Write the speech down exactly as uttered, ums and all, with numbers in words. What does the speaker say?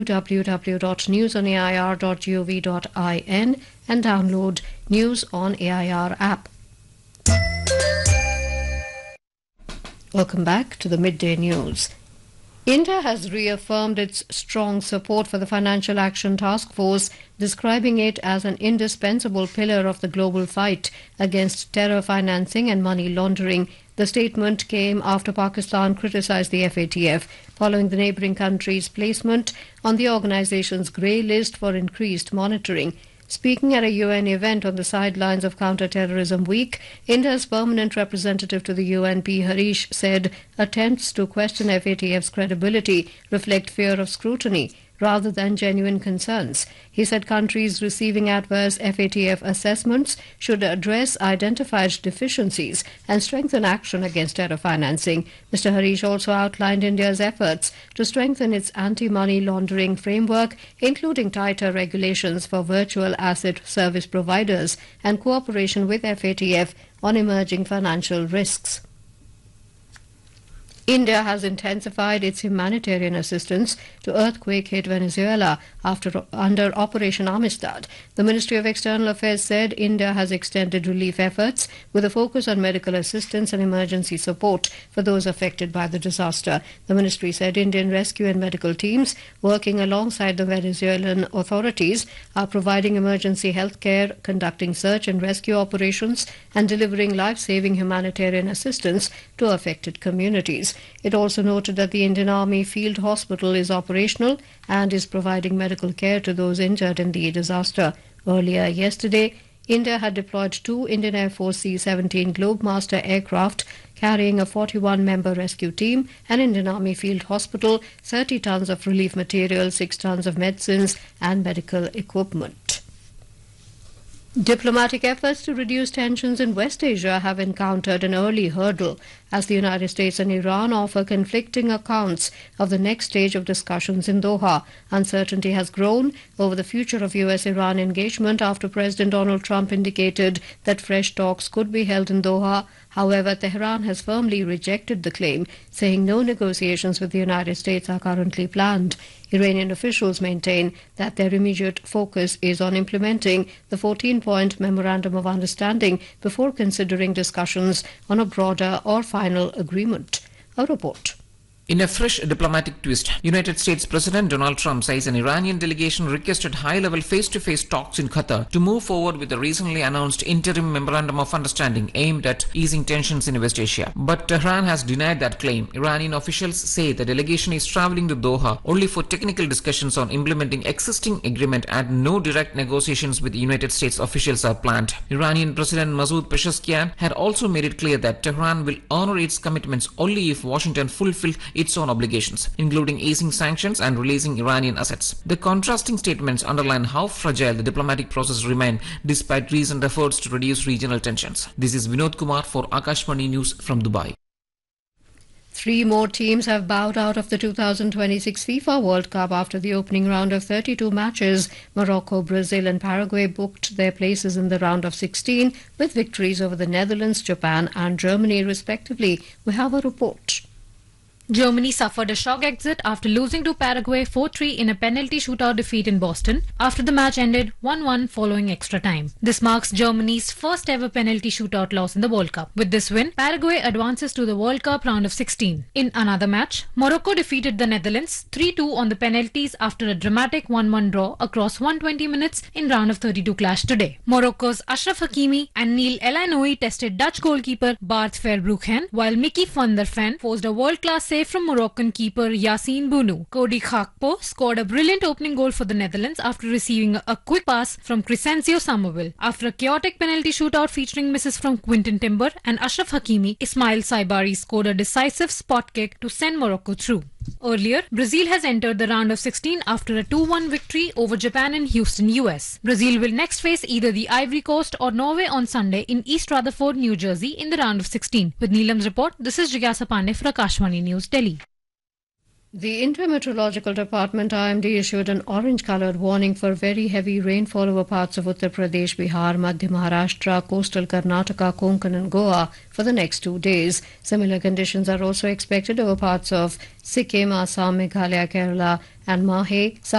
w w w dot news on a i r dot gov dot in and download News on A I R app. Welcome back to the Midday News. India has reaffirmed its strong support for the Financial Action Task Force, describing it as an indispensable pillar of the global fight against terror financing and money laundering. The statement came after Pakistan criticized the F A T F following the neighbouring country's placement on the organization's grey list for increased monitoring. Speaking at a U N event on the sidelines of Counter-Terrorism Week, India's permanent representative to the U N, P. Harish, said attempts to question F A T F's credibility reflect fear of scrutiny rather than genuine concerns. He said countries receiving adverse F A T F assessments should address identified deficiencies and strengthen action against terror financing. Mister Harish also outlined India's efforts to strengthen its anti-money laundering framework, including tighter regulations for virtual asset service providers and cooperation with F A T F on emerging financial risks. India has intensified its humanitarian assistance to earthquake-hit Venezuela after under Operation Amistad. The Ministry of External Affairs said India has extended relief efforts with a focus on medical assistance and emergency support for those affected by the disaster. The ministry said Indian rescue and medical teams working alongside the Venezuelan authorities are providing emergency health care, conducting search and rescue operations, and delivering life-saving humanitarian assistance to affected communities. It also noted that the Indian Army Field Hospital is operational and is providing medical care to those injured in the disaster. Earlier yesterday, India had deployed two Indian Air Force C seventeen Globemaster aircraft carrying a forty-one member rescue team, an Indian Army Field Hospital, thirty tons of relief material, six tons of medicines and medical equipment. Diplomatic efforts to reduce tensions in West Asia have encountered an early hurdle as the United States and Iran offer conflicting accounts of the next stage of discussions in Doha. Uncertainty has grown over the future of U S Iran engagement after President Donald Trump indicated that fresh talks could be held in Doha. However, Tehran has firmly rejected the claim, saying no negotiations with the United States are currently planned. Iranian officials maintain that their immediate focus is on implementing the fourteen-point Memorandum of Understanding before considering discussions on a broader or final agreement. A report. In a fresh diplomatic twist, United States President Donald Trump says an Iranian delegation requested high-level face-to-face talks in Qatar to move forward with the recently announced interim memorandum of understanding aimed at easing tensions in West Asia. But Tehran has denied that claim. Iranian officials say the delegation is traveling to Doha only for technical discussions on implementing existing agreement and no direct negotiations with United States officials are planned. Iranian President Masoud Pezeshkian had also made it clear that Tehran will honor its commitments only if Washington fulfills its own obligations, including easing sanctions and releasing Iranian assets. The contrasting statements underline how fragile the diplomatic process remains despite recent efforts to reduce regional tensions. This is Vinod Kumar for Akashvani News from Dubai. Three more teams have bowed out of the two thousand twenty-six FIFA World Cup after the opening round of thirty-two matches. Morocco, Brazil and Paraguay booked their places in the round of sixteen with victories over the Netherlands, Japan and Germany respectively. We have a report. Germany suffered a shock exit after losing to Paraguay four three in a penalty shootout defeat in Boston after the match ended one one following extra time. This marks Germany's first ever penalty shootout loss in the World Cup. With this win, Paraguay advances to the World Cup round of sixteen. In another match, Morocco defeated the Netherlands three two on the penalties after a dramatic one one draw across one hundred twenty minutes in round of thirty-two clash today. Morocco's Ashraf Hakimi and Neil El Ainoui tested Dutch goalkeeper Bart Verbruggen, while Mickey van der Ven forced a world-class save from Moroccan keeper Yassine Bounou. Cody Gakpo scored a brilliant opening goal for the Netherlands after receiving a quick pass from Crescencio Somerville. After a chaotic penalty shootout featuring misses from Quinton Timber and Ashraf Hakimi, Ismail Saibari scored a decisive spot kick to send Morocco through. Earlier, Brazil has entered the round of sixteen after a two one victory over Japan in Houston, U S. Brazil will next face either the Ivory Coast or Norway on Sunday in East Rutherford, New Jersey in the round of sixteen. With Neelam's report, this is Jigyasa Pandey for Akashvani News, Delhi. The Intermeteorological Department I M D issued an orange-coloured warning for very heavy rainfall over parts of Uttar Pradesh, Bihar, Madhya Maharashtra, coastal Karnataka, Konkan and Goa for the next two days. Similar conditions are also expected over parts of Sikkim, Assam, Meghalaya, Kerala and Mahe.